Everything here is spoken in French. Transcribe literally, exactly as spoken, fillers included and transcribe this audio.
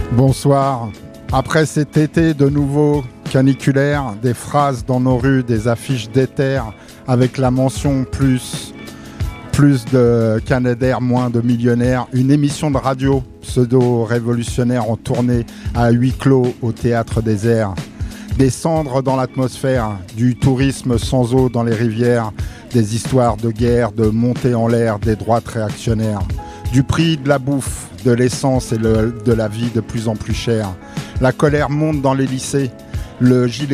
Bonsoir. Après cet été de nouveau caniculaire, des phrases dans nos rues, des affiches d'éther avec la mention plus, plus de Canadair, moins de millionnaires, une émission de radio pseudo-révolutionnaire en tournée à huis clos au Théâtre des Airs, des cendres dans l'atmosphère, du tourisme sans eau dans les rivières, des histoires de guerre, de montée en l'air des droites réactionnaires, du prix de la bouffe, de l'essence et le, de la vie de plus en plus chère. La colère monte dans les lycées, le gilet